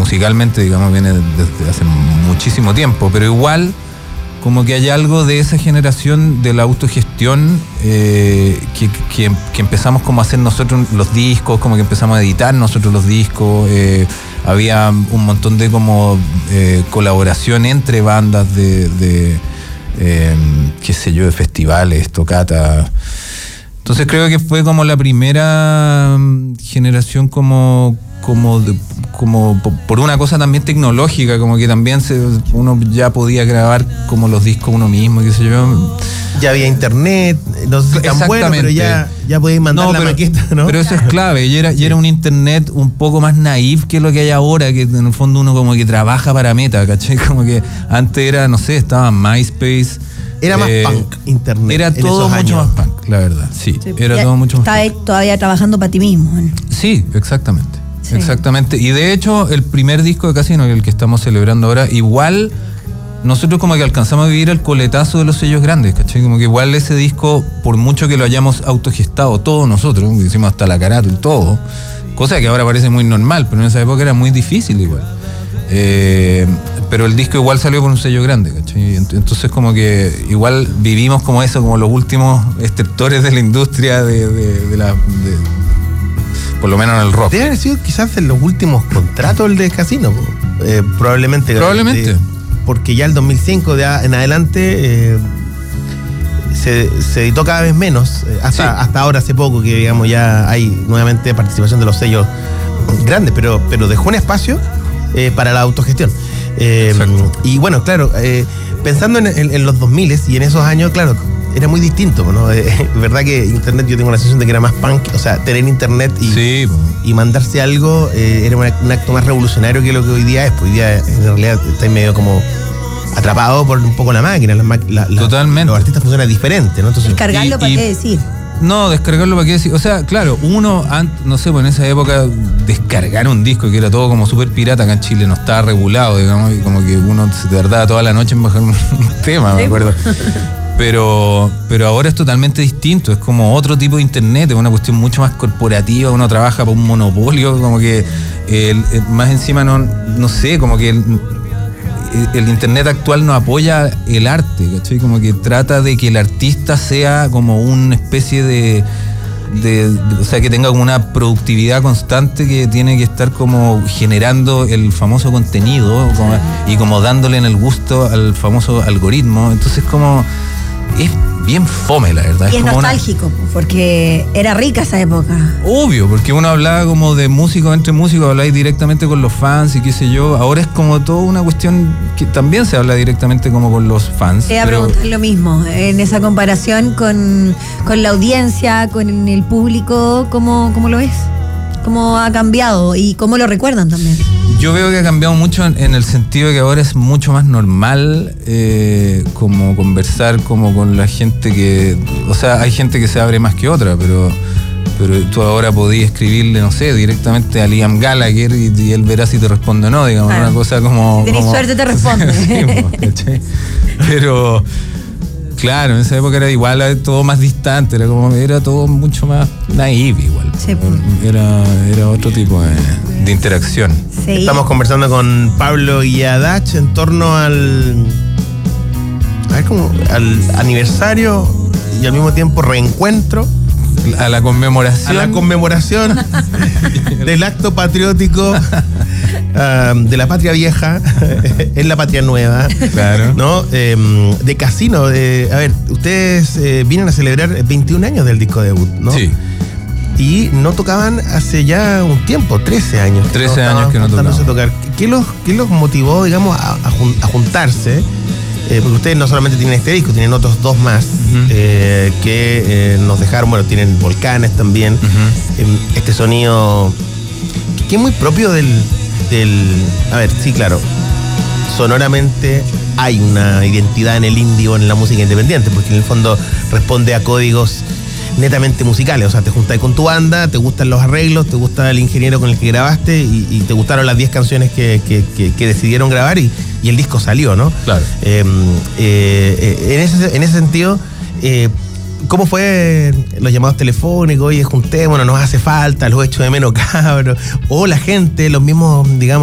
musicalmente, digamos, viene desde hace muchísimo tiempo, pero igual como que hay algo de esa generación de la autogestión que empezamos como a hacer nosotros los discos, como que empezamos a editar nosotros los discos, había un montón de como colaboración entre bandas de qué sé yo, de festivales, tocatas. Entonces creo que fue como la primera generación como por una cosa también tecnológica, como que también uno ya podía grabar como los discos uno mismo, qué sé yo. Ya había internet, no sé si tan bueno, pero ya podías mandar la maqueta, ¿no? Pero eso es clave, y era un internet un poco más naif que lo que hay ahora, que en el fondo uno como que trabaja para Meta, ¿cachai? Como que antes era, no sé, estaba MySpace. Era más punk internet. Era todo mucho más punk, la verdad, sí. Era todo mucho más punk. Estaba todavía trabajando para ti mismo. Sí, exactamente. Sí. Exactamente, y de hecho el primer disco de Casino, el que estamos celebrando ahora, igual nosotros como que alcanzamos a vivir el coletazo de los sellos grandes, ¿cachai? Como que igual ese disco, por mucho que lo hayamos autogestado todos nosotros, hicimos hasta la carátula y todo, cosa que ahora parece muy normal, pero en esa época era muy difícil igual. Pero el disco igual salió por un sello grande, ¿cachai? Entonces como que igual vivimos como eso, como los últimos estertores de la industria por lo menos en el rock. Debe haber sido quizás en los últimos contratos el de Casino, probablemente. Porque ya el 2005 en adelante se editó cada vez menos, hasta ahora hace poco que digamos ya hay nuevamente participación de los sellos grandes, pero dejó un espacio para la autogestión. Y bueno, claro, pensando en los 2000 y en esos años, claro, era muy distinto, ¿no? Verdad que internet, yo tengo la sensación de que era más punk, o sea, tener internet y mandarse algo era un acto más revolucionario que lo que hoy día es. Pues hoy día en realidad está medio como atrapado por un poco la máquina. Totalmente. Los artistas funcionan diferente, ¿no? Entonces, descargarlo para qué decir. No, descargarlo para qué decir. O sea, claro, uno, no sé, pues en esa época descargar un disco que era todo como súper pirata, acá en Chile no estaba regulado, digamos, y como que uno se tardaba toda la noche en bajar un tema, me acuerdo. Pero ahora es totalmente distinto, es como otro tipo de internet, es una cuestión mucho más corporativa, uno trabaja por un monopolio, como que más encima no sé, como que el internet actual no apoya el arte, ¿cachai? Como que trata de que el artista sea como una especie de o sea, que tenga como una productividad constante, que tiene que estar como generando el famoso contenido y como dándole en el gusto al famoso algoritmo. Entonces como es bien fome, la verdad. Y es como nostálgico, porque era rica esa época. Obvio, porque uno hablaba como de músicos entre músicos, habláis directamente con los fans y qué sé yo. Ahora es como toda una cuestión que también se habla directamente como con los fans. Te iba a preguntar lo mismo, en esa comparación con la audiencia, con el público, ¿cómo lo ves? ¿Cómo ha cambiado y cómo lo recuerdan también? Yo veo que ha cambiado mucho en el sentido de que ahora es mucho más normal como conversar como con la gente que... O sea, hay gente que se abre más que otra, pero tú ahora podías escribirle, no sé, directamente a Liam Gallagher y él verá si te responde o no, digamos, una cosa como... Si tenés suerte te responde. Sí, pero... Claro, en esa época era igual, todo más distante, era todo mucho más naive igual. Sí. Era otro tipo de interacción. Sí. Estamos conversando con Pablo Guiadach en torno al aniversario y al mismo tiempo reencuentro. A la conmemoración del acto patriótico de la patria vieja en la patria nueva. Claro. ¿No? De Casino. A ver, ustedes vienen a celebrar 21 años del disco debut, ¿no? Sí. Y no tocaban hace ya un tiempo, 13 años. 13 años que no tocaban. Tocar. ¿Qué los motivó, digamos, a juntarse? Porque ustedes no solamente tienen este disco, tienen otros dos más que nos dejaron, bueno, tienen Volcanes también, este sonido que es muy propio del... A ver, sí, claro, sonoramente hay una identidad en el indie o en la música independiente, porque en el fondo responde a códigos netamente musicales, o sea, te juntas con tu banda, te gustan los arreglos, te gusta el ingeniero con el que grabaste y te gustaron las 10 canciones que decidieron grabar y el disco salió, ¿no? Claro. En ese sentido, ¿cómo fue los llamados telefónicos? Oye, juntémonos, nos hace falta, los echo de menos, cabros. O la gente, los mismos, digamos,